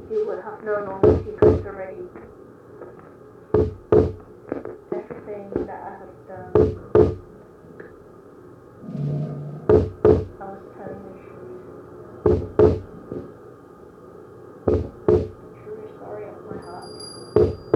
you would have known all the secrets already.